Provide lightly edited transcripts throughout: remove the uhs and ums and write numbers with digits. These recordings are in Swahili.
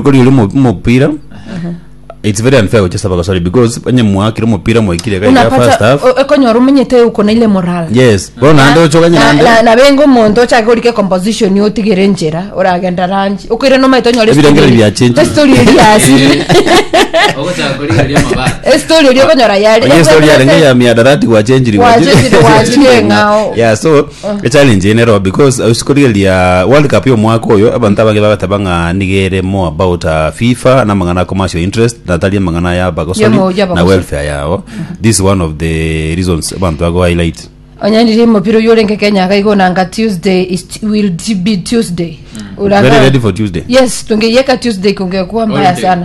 kuri uri mupira it's very unfair just about sorry because when mwakira mupira mwikire ka first half ekonyora umenyete uko na ile moral yes bona ndo chokanya na bengo mondo chagorike composition yotigere njera uragenda range ukire no maito nyore story ya asili ogo chagorike ya mabara story yo konyora yale story ya ngia ya miadarati wa change ngao yeah so a challenge in error because usikorike ya world cup yo mwako yo abantu abange batabanga nigere more about FIFA na mangana commercial interest Natalia mangana ya bagosoli na welfare yao. This is one of the reasons abantu bago highlight. Onyandire mupiro yorenge Kenya kaigo nanga Tuesday will be Tuesday. Very ready for Tuesday. Yes, tungeyeka Tuesday kungekuwa mbaya sana.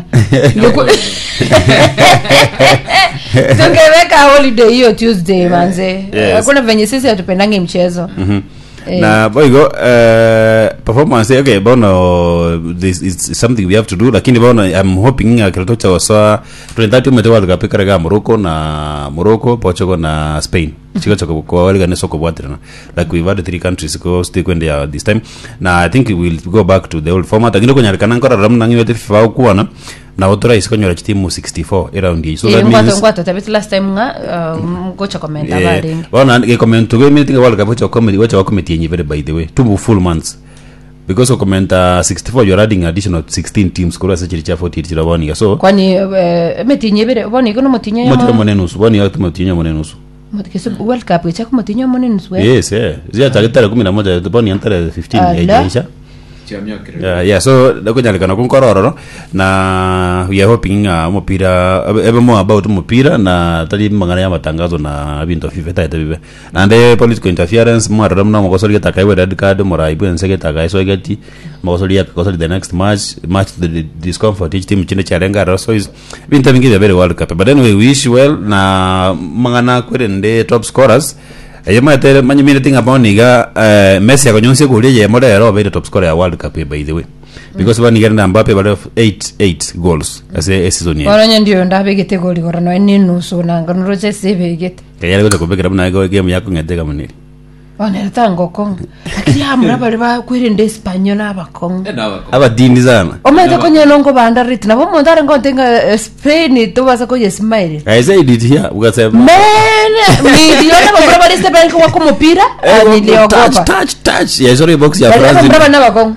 Tungeweka holiday hiyo Tuesday manze. Kuna venye sisi hatupendangi mchezo. Na boygo performance okay bono this is something we have to do lakini bono I'm hoping kiratocha waswa 2030 umetewa likapika ga Morocco Portugal na Spain chiko chako kwa wale ganeso kwa bwatrana like we've had 3 countries go stay kwende ya this time na I think we will go back to the old format ngino konyarikana nkora ramna ngiwete FIFA kuona na otora isikonyora chitimu 64 around here so that means ngwato tabit last time nga ngocha comment abali bona ke comment to go meeting wale kapocha comedy wacha committee yenye very by the way 2 full months because of comment 64 you're adding additional 16 teams kwa sababu chiricha 40 chirabani so kwani metinye bere boni kono motinye ya monenusu boni ya motinye monenusu motikeso World Cup icha ko motinye monenusu yes zia targetara 11 boni antara 15 yaisha yeah so dakunyalekana kunkororo na we are hoping mupira ebe more about mupira na tali mangana ya matangazo na bintu FIFA taita bibe and the political interference more ramna mokosori takaiwe red card mora ibu ensege takai so geti mokosori yakosori the next match the discomfort each team chine charenga so is bintu vingi vya very World Cup but then we wish well na mangana kwende top scorers yema tere manyi mine thing about niga Messi akonyonse kulie ye moda yaro be top scorer ya World Cup by the way because one year na Mbappe bale 8 goals as a season year wala ndio ndabe gete goli gorano ninu so nanga nroje save gete kayale ko kubekera mna game yako ngateka muniri ona tango kong akya mraba ba kwirinde Spain na bakong aba dini sana omete konye longo banda rit na bomo ndare ngontenga Spain to basa ko smile I say it here ukasema milioni mraba liste bank wa kumupira niliogopa touch ya sorry box ya France mraba na bakong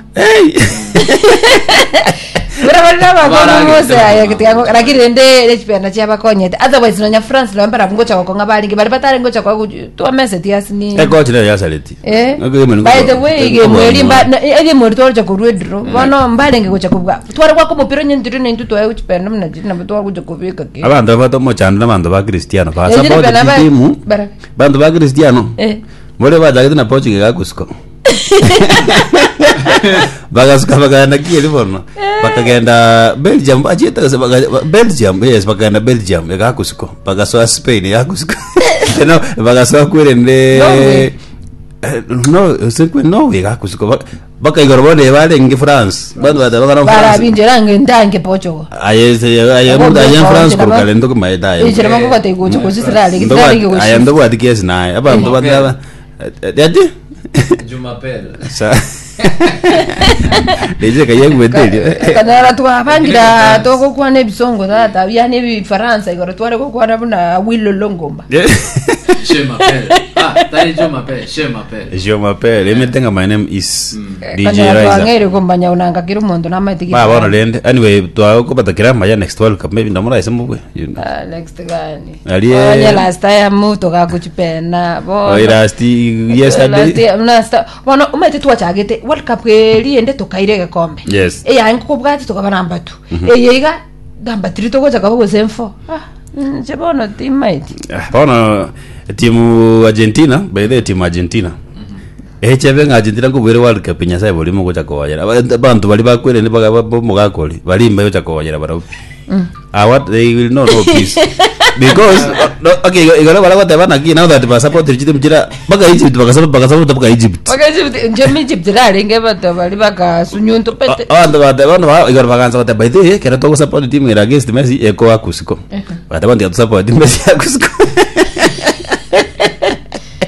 mraba na bakong mose ya kitiango lakini nde lechipenda cha bakonyete otherwise nonya France lo mbara ngocha ko ngabali ngibali patare ngocha kwa to message yasini ya saleti by the way game mweri twarja kurwedro bono mbale ngocha kubwa twara kwa kumupira nyindiro nintu twaye uchipenda mna jina batwa kuja kubika ke abanda bato mo chanda n'abanda ba Cristiano fa support timu bando ba Cristiano mole baje na Portugal gakusko bagasuka bagana kile bono bakagenda Belgium ajeta Belgium yes bagana Belgium gakusko bagaswa Spain gakusko no bagaswa kwirende no sekwe no gakusko baka igorobone bale ngi France bando batabanga France bara binjerange ndange Portugal aye France por calendo kuma ida ijira mango kate gocho ko Israel ngitari gocho ayando bwati kes naye abantu badaba yati Jumapel sa deje kaye gwedeli kana twapangira toko kwa ne bisongo tata yani bi France igoro tware ko kwa na Willo Longomba je m'appelle je m'appelle let me think my name is DJ Raiza ngere kombanya unanga kiro mondo na matiki ba bona lende anyway twa ko batakira maya next World Cup maybe ndamura isemugwe next gani aliye last time muto ga kuchipena bo last yesterday last bona umete twachagete World Cup liende tokaire gakombe yes yangu kubwati tokabana mbatu yiga damba trito ko chaka ko semfo jebono teammate bona timu Argentina by the team Argentina cheve Argentina ko bwere World Cup nya sai bolimo ko chakoyera abantu bali bakwere ni baga mugakoli bali mbayo chakoyera barapi what they will not know peace because okay igora bala kwata bana ki now that ba support team jira baga Egypt baga support baga Egypt njemi Egypt rale ngebata bali baga sunyunto pete abantu bana igora baga nsa by the kera to support team ira against Messi eko akusiko bata bandi support Messi akusiko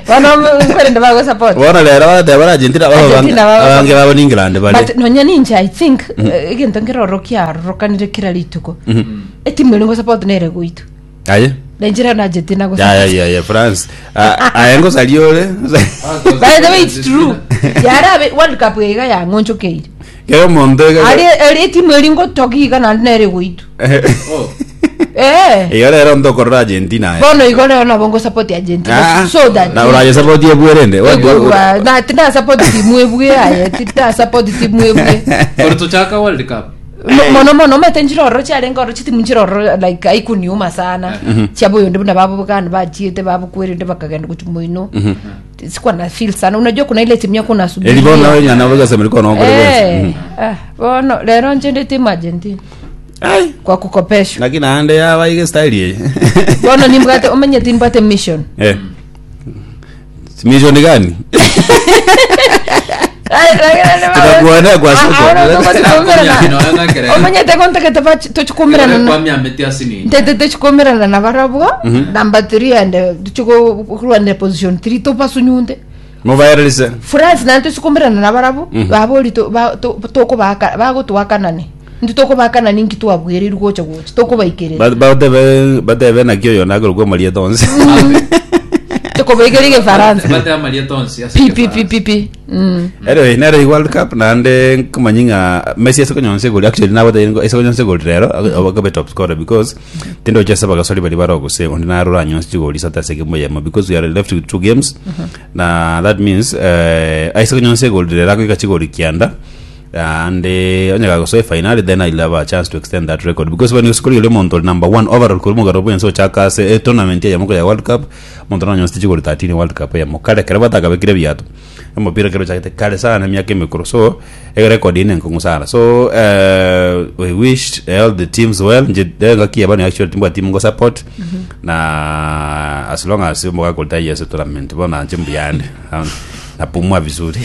Bana kwenda bago support. Bora lera de bara Argentina abange baba ni England bale. But no nyani I think igento ngero rokia rokanire kira lituko. Etimu ngo support nere guitu. Aye. Nigeria na Argentina go. Yeah, France. Ayengo saliole. By the way it's true. Yara World Cup ga ya ngoncho keire. Kero mondega. Ali timu elingo toki kana nere guitu. Oh. Igora era ndo korra Argentina. Bono igora na bongo support Argentina. So that. Na ora support ye buerende. Na tinda support timu ebue aye, tinda support timu ebue. Porto chaka World Cup. Mono metenjiro ro chale ngoro chiti munjiro like aikuniuma sana. Chaboyo ndibuna babu kana bachiete babu kweri ndibakagenda kuchumuino. Sikuwa na feel sana. Unajua kuna ile timu yako unasubiri. Elibona wewe nyana wega semeliko na ngoro. Bono lero njende timu Argentina. Ai kwa kukopesha lakini ande ya waige style ye bono nimbate umenye timbate mission mission ni gani tutakuona kwa siku umenye te konta ke tuchukumira na kwa miametia sini te tuchukumira na barabu namba 3 ande tuchuko kuruande position 3 to pasunyunde mo viralise France na tuchukumira na barabu baboli to ko bago to wakanane nditoko bakana ningi twabwere rugocha gocha toko baikere bade na kyo yona go malia tonse toko baikere ke France bade malia tonse pi anyway nare World Cup nande kumanyinga Messi esokonyonse gol actually na bade esokonyonse gol rero abaga top scorer because tindo chesa baga soli bali barogo se on na rura nyonse gol sata sege moyema because we are left with 2 games na that means esokonyonse gol rero ko ikachigol kianda and onyaga so final then I'll have a chance to extend that record because when you score your monto number 1 overall ko mo garobo so chaka se tournament ya moko ya World Cup monto nanyo stichi gol 13 World Cup ya mokale keraba taka bekire biato mo pira kero chakete kale sana miaka mikro so e record ine ngusara so we wish all the teams well nje kia bani actually team go support na as long as mo ga gol ta yes tournament bona njimbu yande na pumwa vizuri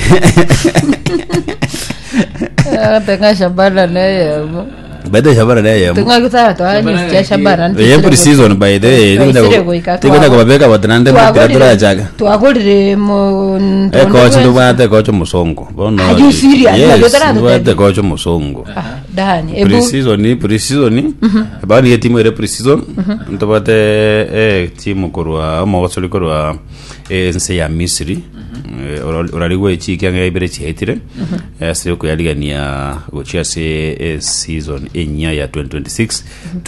tenga Shabana naye bado Shabana naye tenga kutaka to ani Shabana every season by the tegona kwa beka watanande mpira jaga to akolire mo coach ndo bate coach musongo bono are you serious bate coach musongo dani pre-season bani ya timu ile pre-season ndo bate timu korwa mo wasoli korwa nse ya Misri oraligwe chiki anga ibere chihetire sio kuyaligania gochia se season enya ya 2026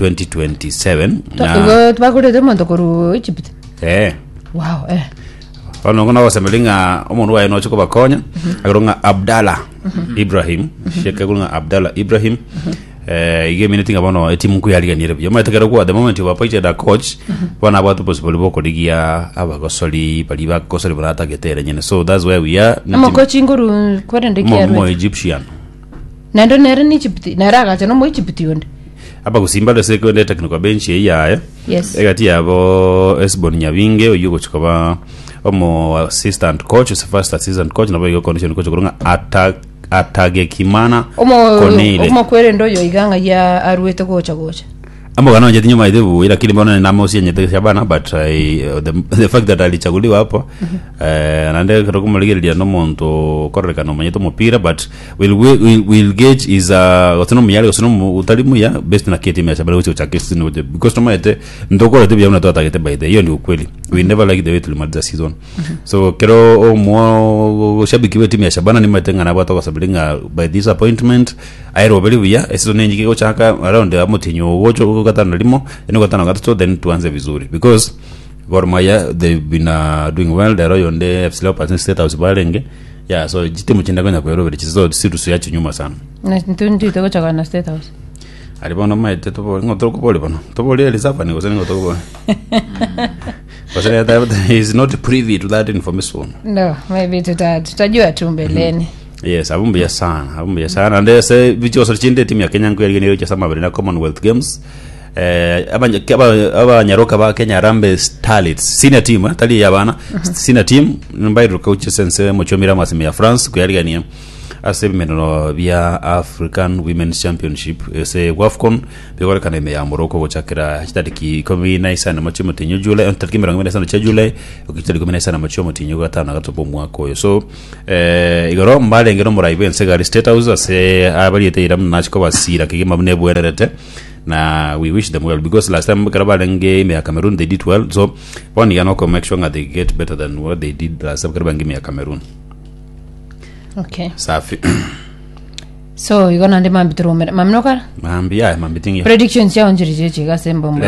2027 twakore demo tokuru Egypt wow ono kuna wasemelinga omuntu waye no chiko bakonya akoronga Abdallah Ibrahim shekakunga Abdallah Ibrahim ige minute ngabano etimu kuyaligania byo matekero kwa the moment you appointed a coach bana abantu possible boko ligia abagosoli bali bakosoli barata getere nyene so that's where we are ama coach nguru kwende kia mo Egyptian nando nere ni Egypt naraga chano mo Egypt yonde aba kusimba le second technical bench ya yes egati yabo Esbon Nyabinge uyugo chikoba omo assistant coach first assistant coach na bayo condition coach kurunga atage kimana konile omo kwere ndo yo iganga ya arwete gocha amo kana nje nyuma idebu ila kile mbona na mosi yenye Shabana but the fact that alichaguliwa hapo anaende kutokuma ligeli no monto koreka no manyeto mupira but will gauge is autonomy yale autonomy utalimu ya best na kiti ya Shabana ucho chakisi no because no maete ndoko letu ya unatoa target by the hiyo ni ukweli we never like the way tulimaliza season so kero mo shabiki wetu ya Shabana ni matenga na watu wasabilinga by disappointment aero believe ya season nyingi ko chaka around amutinyo wocho katana limo eno katana gato then tuanze vizuri because Gor Mahia they've been doing well the Royal Nde FC Leopards State House balenge yeah so jitimu chinda kwenda kwa Robert chizo situ suyachi nyuma sana na ntundi to chaka na State House alibona maite to ngotro ko pole bana to pole elisafa ni koseni ngotro ko that is not privy to that information no maybe tutajua tu mbeleni yes abumbia sana and say vicho so chinde timu ya Kenya ngweli cha sama na Commonwealth Games aba nyaroka ba Kenya Rambe Starlets senior team tali ya bana senior team mbairo coach sense mochomira masimi ya France kuyaligania ase bimeno bia African Women's Championship ese WAFCON bigore kana me ya Morocco gochakira hitariki 19 na macho mutinyo July tariki 19 cha July ukitariki 19 na macho mutinyo gatana gatobo mwaka oyo so igoro mbale ngero muraibe nsegari State House ase abaliete iram nachiko basira kigima mne bwererete na we wish them well because last time Karabalenge me Cameroon they did well so one yanoko make sure that they get better than what they did last time Karabalenge me Cameroon. Okay. Safi. So you gonna ndema bitromera mamnoka? Mambi ya mambitingi. Predictions ya onjirije chiga sembo mbo.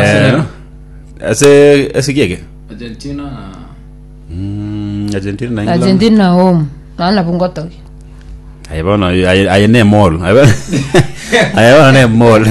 Ase kiege. Argentina Argentina na England. Argentina home. Na bungoto. Ayabona ayene mall. Ayabona ne mall.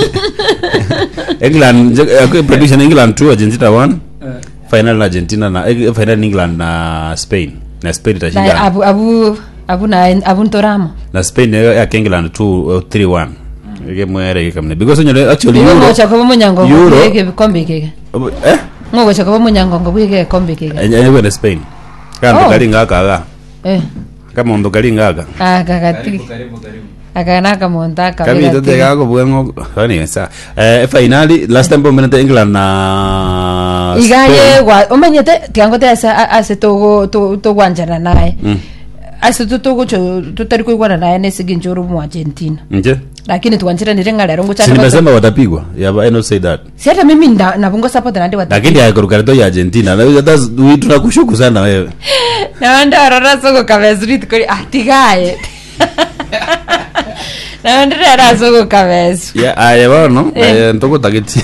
England prediction England 2 Argentina 1. Final Argentina na final England na Spain. Na Spain itashinda. Abu Ntoramo. Na Spain ya England 2-3-1. Ege mwere kamne because actually Euro chako munyango ngeke kombe keke. Ngo chako munyango ngeke kombe keke. Ewe na Spain. Kama kalinga kaga. Kama ndo kalinga kaga. karibu. Akana kama ndaka. Kami tote kako bwengo hani sa. Finally last time bomena England na Igaye wa omenyete tiangote ase to wanjana naye. Ase tutogo tutari kuigwana naye nesiginjoro mu Argentina. Nje? Lakini tuwanjira nirenga lero ngo chana. Nimesema watapigwa. Yeah, but I don't say that. Sasa mimi na bungo support na ndi watapigwa. Lakini haikurukarito ya Argentina. Na tunakushuku sana wewe. Na anda raraso ko kabezuri tukori atigaye. Na anda raraso ko kabezu. Yeah, ayeba no. Ntoko tageti.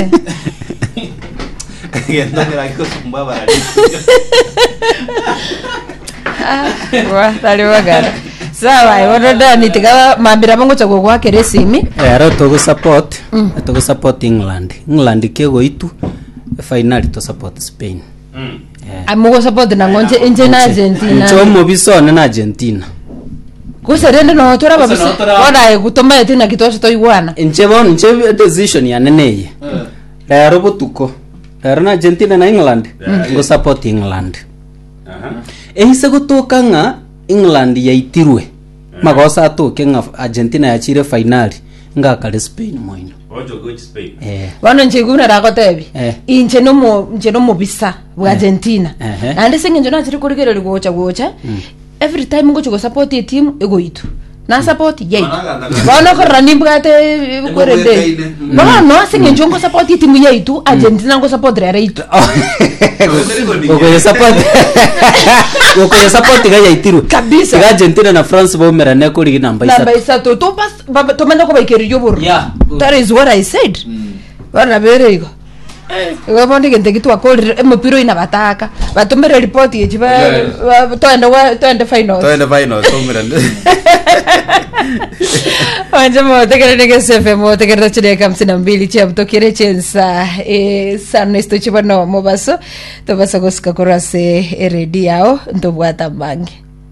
Tali wagara. Sawa, iwododa nitiga mambira bango chako kwa keresimi. Era to support England. England kego itu final to support Spain. Amugo support na ngonje inje na Argentina. Nchomo bisone na Argentina. Kuserende no tora babisa. Wala gutoma tina kitosho to igwana. Nche decision ya neneye. Lero botuko. Lero na Argentina na England. Ngo support England. Ehise gutoka nga England yaitirwe magosa atoke nga Argentina yachire finali nga kale Spain moino ojo go Spain wano njeguna rakotebi inje no mo bisa wa Argentina ande singe njona chiri kurigero ligocha every time ngocho go support a team ego itu na support yei wano ko ranibwate kwerede no singe njongo support team yei tu Argentina ngo support rere itu Okoye support ga yaitiru kabisa ga Argentina na France bo merane ko ligi namba isa to pas to manda ko baikeri yoburu that is what I said wana berego Wabondi gente kitu akoli mpiro inabataka batomere report yechiba toenda finals tomirande Wanjamo tekereke SFM tekereke chireka 52 cha mtokere chensa sana isto chibano mobaso to basa gosika korase ready yao ndobwata bangi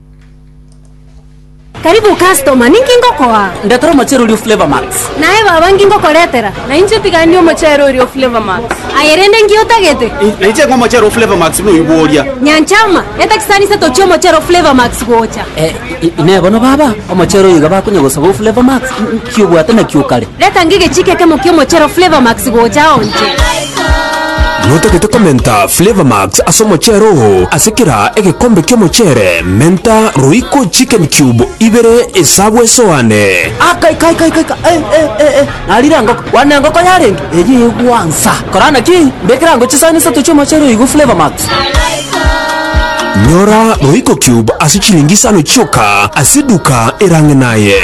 Karibu customer ninkingo kwa ndatoro machero uri Flavor Max nae baba ngingo koletera na inje tiganio machero uri Flavor Max ayerende ngiyotagete na inje ngo machero Flavor Max no iboria nyanchama etakisani se tocho machero Flavor Max gocha ine bono baba machero yiga bakunya gosaba Flavor Max kyobwata na kyokale leta ngige chike kemo kyo machero Flavor Max gocha onje Nota que te comenta Flavor Max asomo chero asekira egekombe ky'omochere menta Royco Chicken Cube ibere esabwe soane kai nalirango wanengo ko yarenge eyi gwansa korana ki bekirango chisani sato cy'omochere igu Flavor Max Nyora Royco Cube asichilingi no choka asiduka erange naye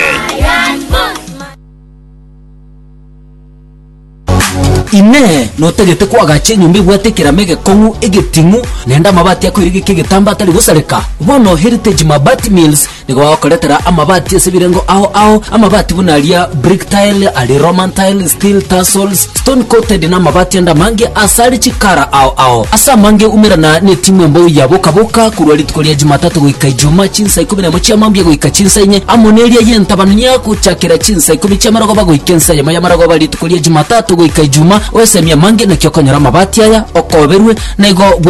ine notegete kwaga chenyumbi bwatekera mege kongu egetingu nenda mabati yako irige kigitamba atari gusareka bono Heritage Mabati Mills nigo wakoletera amabati esibirengo aho amabati bunalia brick tile ali roman tile steel tassels stone coated na mabati enda mange asali chikara aho asa mange umirana ne timu mbo yaboka kurwali tukolia Jumatatu goika Ijumaa chinsa 11 mochi amambye goika chinsa nye amonelia yentabanu nyako chakira chinsa 10 chamarago bagoikensa yamarago bali tukolia Jumatatu goika Ijumaa osemya mange na kyokonyora mabati aya okoberwe nego